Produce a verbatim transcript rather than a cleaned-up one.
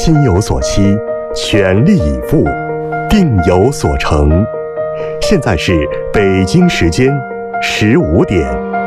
心有所期，全力以赴，定有所成。现在是北京时间十五点。